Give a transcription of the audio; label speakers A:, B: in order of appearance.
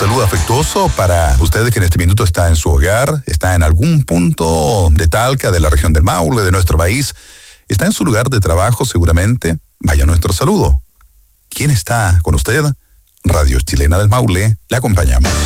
A: saludo afectuoso para usted que en este minuto está en su hogar, está en algún punto de Talca, de la región del Maule, de nuestro país, está en su lugar de trabajo seguramente. Vaya nuestro saludo. ¿Quién está con usted? Radio Chilena del Maule, le acompañamos.